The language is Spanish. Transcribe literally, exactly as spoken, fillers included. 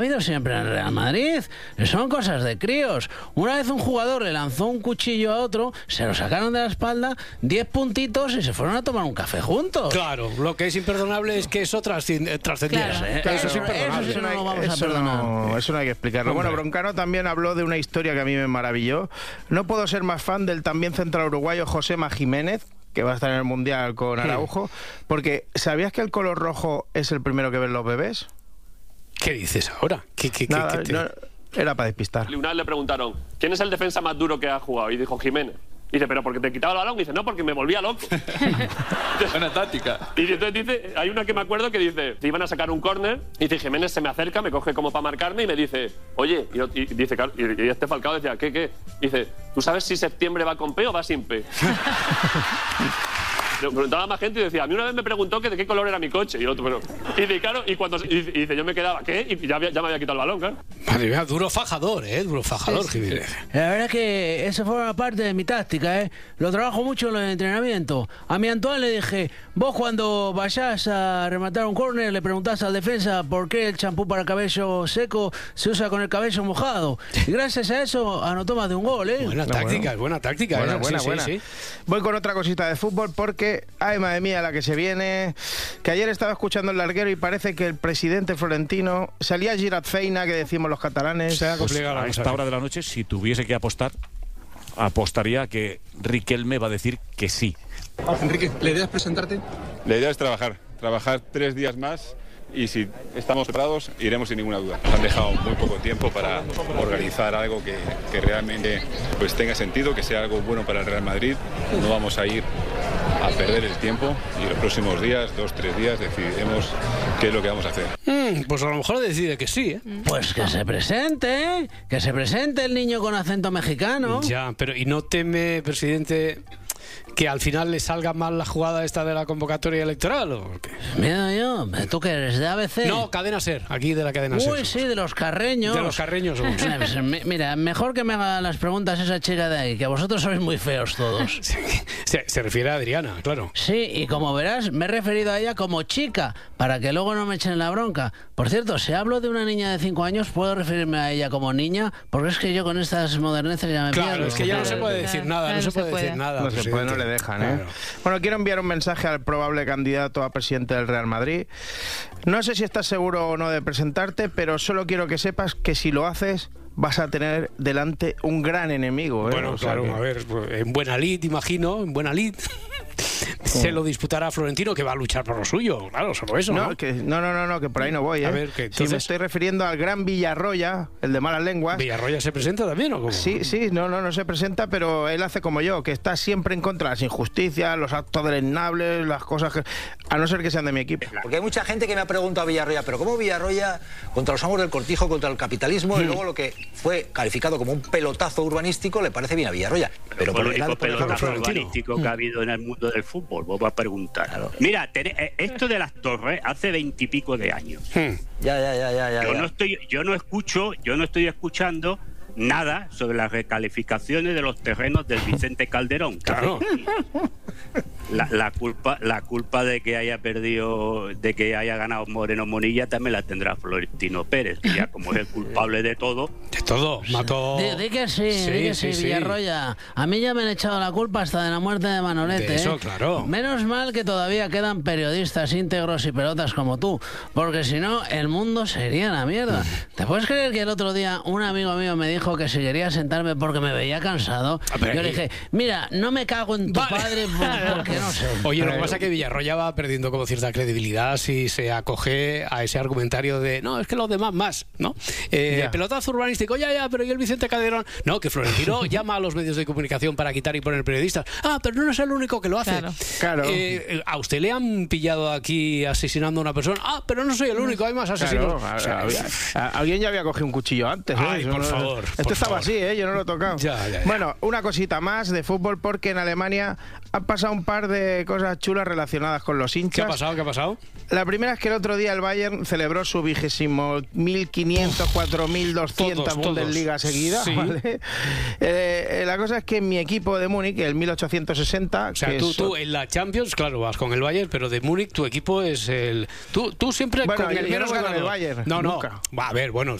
Ha ido siempre en Real Madrid. Son cosas de críos. Una vez un jugador le lanzó un cuchillo a otro, se lo sacaron de la espalda, diez puntitos y se fueron a tomar un café juntos. Claro, lo que es imperdonable es que eso trascendiera. Claro, eh, eso eso, es imperdonable. eso sí no lo vamos eso a perdonar. No, eso no hay que explicarlo. Hombre. Bueno, Broncano también habló de una historia que a mí me maravilló. No puedo ser más fan del también central uruguayo Josema Jiménez, que va a estar en el Mundial con Araujo, porque ¿sabías que el color rojo es el primero que ven los bebés? ¿Qué dices ahora? ¿Qué, qué, Nada, qué te... no, era para despistar. Una vez le preguntaron, ¿quién es el defensa más duro que ha jugado? Y dijo, Jiménez. Y dice, ¿pero porque te quitaba el balón? Y dice, no, porque me volvía loco. Buena táctica. Y entonces dice, hay una que me acuerdo que dice, te iban a sacar un córner, y dice, Jiménez se me acerca, me coge como para marcarme y me dice, oye, y, y dice, y, y este Falcao decía, ¿qué, qué? Dice, ¿tú sabes si septiembre va con P o va sin P? Le preguntaba a más gente y decía, a mí una vez me preguntó que de qué color era mi coche. Y otro, pero... Y dice, claro, y cuando y dice, y dice, yo me quedaba, ¿qué? Y ya, había, ya me había quitado el balón, claro. Madre mía, duro fajador, ¿eh? Duro fajador, sí, sí. Jiménez. La verdad es que esa forma parte de mi táctica, ¿eh? Lo trabajo mucho en los entrenamientos. A mi Antoine le dije, vos cuando vayas a rematar un córner le preguntás al defensa por qué el champú para cabello seco se usa con el cabello mojado. Y gracias a eso anotó más de un gol, ¿eh? Buena No, táctica, bueno. buena táctica. Buena, ¿eh? buena, sí, buena. Sí, sí. Voy con otra cosita de fútbol porque, ay, madre mía, la que se viene, que ayer estaba escuchando el larguero y parece que el presidente Florentino salía a girar feina, que decimos los catalanes. Se ha Pues complicado la a cosa. esta hora de la noche, si tuviese que apostar, apostaría que Riquelme va a decir que sí. Enrique, ¿la idea es presentarte? La idea es trabajar, trabajar tres días más y si estamos preparados iremos sin ninguna duda. Nos han dejado muy poco tiempo para organizar algo que, que realmente pues, tenga sentido, que sea algo bueno para el Real Madrid. No vamos a ir a perder el tiempo y los próximos días, dos, tres días, decidiremos qué es lo que vamos a hacer. Mm, pues a lo mejor decide que sí, ¿eh? Pues que se presente, ¿eh? Que se presente el niño con acento mexicano. Ya, pero ¿y no teme, presidente, que al final le salga mal la jugada esta de la convocatoria electoral? ¿O qué? Mira yo, ¿tú que eres de A B C? No, Cadena Ser, aquí de la Cadena Ser. Uy, sí, de los carreños. De los carreños somos. Mira, mejor que me haga las preguntas esa chica de ahí, que vosotros sois muy feos todos. Sí, se, se refiere a Adriana, claro. Sí, y como verás, me he referido a ella como chica, para que luego no me echen la bronca. Por cierto, si hablo de una niña de cinco años, puedo referirme a ella como niña, porque es que yo con estas moderneces ya me Claro, pierdo. es que ya no se puede decir nada, Claro, no se no se puede decir puede. nada. No se puede, no le dejan, ¿eh? Claro. Bueno, quiero enviar un mensaje al probable candidato a presidente del Real Madrid. No sé si estás seguro o no de presentarte, pero solo quiero que sepas que si lo haces vas a tener delante un gran enemigo, ¿eh? Bueno, O sea claro, que- a ver, en buena lid, imagino, en buena lid. Se lo disputará Florentino, que va a luchar por lo suyo, claro, solo eso, ¿no? No, que, no, no, no, no, que por ahí no voy, ¿eh? A ver, que Si me entonces- estoy refiriendo al gran Villarroya, el de malas lenguas. ¿Villarroya se presenta también o cómo? Sí, sí, no, no, no se presenta, pero él hace como yo, que está siempre en contra de las injusticias, los actos deleznables, las cosas que... A no ser que sean de mi equipo. Porque hay mucha gente que me ha preguntado a Villarroya, pero ¿cómo Villarroya contra los amos del cortijo, contra el capitalismo y luego lo que fue calificado como un pelotazo urbanístico le parece bien a Villarroya? Pero Fue por el el único lado, por ejemplo, pelotazo Florentino. urbanístico que ha habido en el mundo del fútbol. Vos vas a preguntar. Mira, ten- eh, esto de las torres hace veintipico de años. Hmm. Ya, ya, ya, ya, ya. Yo ya. no estoy, yo no escucho, yo no estoy escuchando nada sobre las recalificaciones de los terrenos del Vicente Calderón. Claro. La, la culpa, la culpa de que haya perdido, de que haya ganado Moreno Monilla también la tendrá Florentino Pérez, que ya como es el culpable de todo. De todo, mató... Di, di que sí, Sí, di que sí, sí, sí. Villarroya. A mí ya me han echado la culpa hasta de la muerte de Manolete. De eso, ¿eh? claro. Menos mal que todavía quedan periodistas íntegros y pelotas como tú, porque si no, el mundo sería la mierda. ¿Te puedes creer que el otro día un amigo mío me dijo que si quería sentarme porque me veía cansado? A ver, Yo le dije, mira, no me cago en tu Vale. padre por- porque no sé. Oye, lo que pasa es que Villarroya va perdiendo como cierta credibilidad si se acoge a ese argumentario de no, es que los demás más, ¿no? Eh, Ya. pelotazo urbanístico, ya, ya, pero ¿y el Vicente Calderón? No, que Florentino llama a los medios de comunicación para quitar y poner periodistas. Ah, pero no es el único que lo hace. Claro. Claro. Eh, a usted le han pillado aquí asesinando a una persona. Ah, pero no soy el único, hay más asesinos. Claro, a- O sea, había- a- alguien ya había cogido un cuchillo antes, ¿eh? Ay, Eso por no- favor. Este estaba así, ¿eh? Yo no lo he tocado. Ya, ya, ya. Bueno, una cosita más de fútbol, porque en Alemania han pasado un par de cosas chulas relacionadas con los hinchas. ¿Qué ha pasado? ¿Qué ha pasado? La primera es que el otro día el Bayern celebró su vigésimo mil quinientos, cuatro mil doscientos Bundesliga seguida, Sí. ¿vale? Eh, la cosa es que mi equipo de Múnich, el mil ochocientos sesenta... O sea, que tú, es- tú en la Champions, claro, vas con el Bayern, pero de Múnich tu equipo es el... Tú, tú siempre Bueno, con yo el no menos voy con el ganador. Bayern, No, no. nunca. Va, a ver, bueno,